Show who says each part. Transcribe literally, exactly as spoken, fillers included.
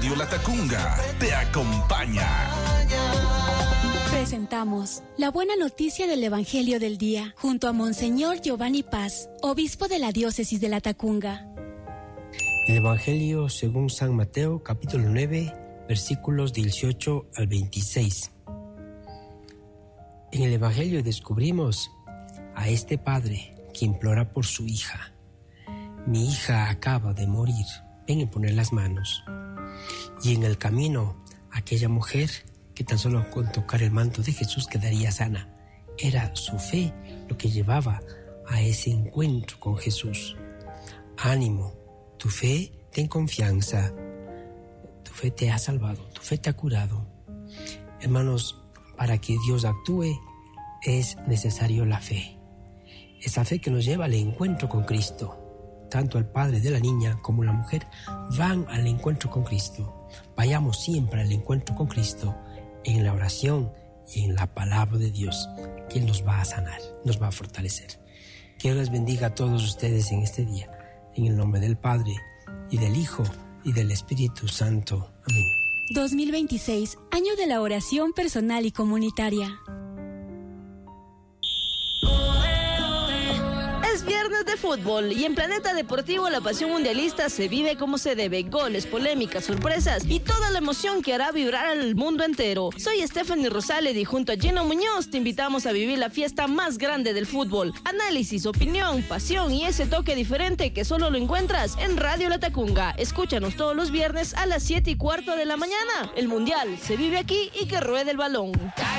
Speaker 1: Radio Latacunga te acompaña.
Speaker 2: Presentamos la buena noticia del Evangelio del Día, junto a Monseñor Giovanni Paz, obispo de la diócesis de Latacunga.
Speaker 3: El Evangelio según San Mateo, capítulo nueve, versículos dieciocho al veintiséis. En el Evangelio descubrimos a este padre que implora por su hija. Mi hija acaba de morir, ven a poner las manos. Y en el camino, aquella mujer que tan solo con tocar el manto de Jesús quedaría sana. Era su fe lo que llevaba a ese encuentro con Jesús. Ánimo, tu fe, ten confianza. Tu fe te ha salvado, tu fe te ha curado. Hermanos, para que Dios actúe es necesario la fe. Esa fe que nos lleva al encuentro con Cristo. Tanto el padre de la niña como la mujer van al encuentro con Cristo. Vayamos siempre al encuentro con Cristo en la oración y en la palabra de Dios, que Él nos va a sanar, nos va a fortalecer. Que Dios les bendiga a todos ustedes en este día, en el nombre del Padre, y del Hijo, y del Espíritu Santo. Amén.
Speaker 2: dos mil veintiséis, año de la oración personal y comunitaria.
Speaker 4: Es viernes de fútbol y en Planeta Deportivo la pasión mundialista se vive como se debe. Goles, polémicas, sorpresas y toda la emoción que hará vibrar al mundo entero. Soy Stephanie Rosales y junto a Gino Muñoz te invitamos a vivir la fiesta más grande del fútbol. Análisis, opinión, pasión y ese toque diferente que solo lo encuentras en Radio Latacunga. Escúchanos todos los viernes a las siete y cuarto de la mañana. El mundial se vive aquí y que ruede el balón.